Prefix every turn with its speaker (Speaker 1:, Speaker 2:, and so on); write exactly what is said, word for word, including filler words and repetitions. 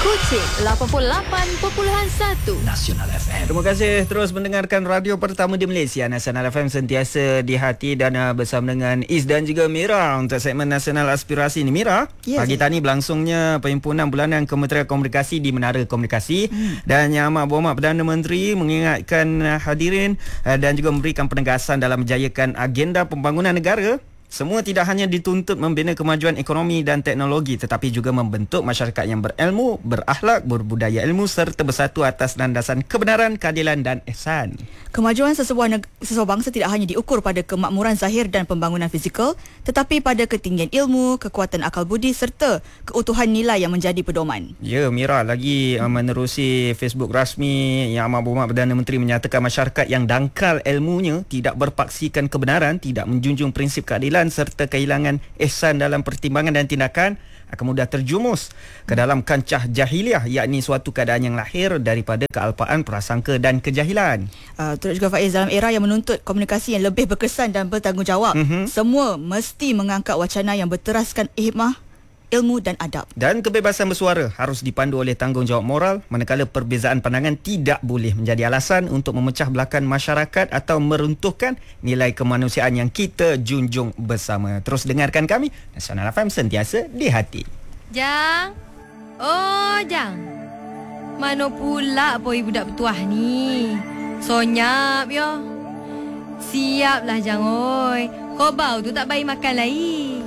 Speaker 1: Kuching lapan puluh lapan perpuluhan satu
Speaker 2: Nasional F M.
Speaker 3: Terima kasih terus mendengarkan radio pertama di Malaysia, Nasional F M, sentiasa di hati, dan uh, bersama dengan Is dan juga Mira untuk segmen Nasional Aspirasi ni. Mira,
Speaker 4: yes,
Speaker 3: pagi tadi berlangsungnya perhimpunan bulanan Kementerian Komunikasi di Menara Komunikasi, hmm. dan Yang Amat Berhormat Perdana Menteri mengingatkan uh, hadirin uh, dan juga memberikan penegasan dalam menjayakan agenda pembangunan negara. Semua tidak hanya dituntut membina kemajuan ekonomi dan teknologi, tetapi juga membentuk masyarakat yang berilmu, berakhlak, berbudaya ilmu serta bersatu atas landasan kebenaran, keadilan dan ihsan.
Speaker 4: Kemajuan sesebuah, neg- sesebuah bangsa tidak hanya diukur pada kemakmuran zahir dan pembangunan fizikal, tetapi pada ketinggian ilmu, kekuatan akal budi serta keutuhan nilai yang menjadi pedoman.
Speaker 3: Ya, Mira, lagi uh, menerusi Facebook rasmi Yang Amat Berhormat Perdana Menteri menyatakan masyarakat yang dangkal ilmunya, tidak berpaksikan kebenaran, tidak menjunjung prinsip keadilan serta kehilangan ihsan dalam pertimbangan dan tindakan akan mudah terjumus ke dalam kancah jahiliah, yakni suatu keadaan yang lahir daripada kealpaan, prasangka dan kejahilan.
Speaker 4: Uh, turut juga Faiz, dalam era yang menuntut komunikasi yang lebih berkesan dan bertanggungjawab, mm-hmm. semua mesti mengangkat wacana yang berteraskan hikmah, ilmu dan adab.
Speaker 3: Dan kebebasan bersuara harus dipandu oleh tanggungjawab moral, manakala perbezaan pandangan tidak boleh menjadi alasan untuk memecah belahkan masyarakat atau meruntuhkan nilai kemanusiaan yang kita junjung bersama. Terus dengarkan kami, Nasional F M, sentiasa di hati.
Speaker 1: Jang. Oh, Jang. Mana pula boy budak petuah ni? Sonyap yo. Siaplah Jang oi. Kau bau tu tak baik makan lagi.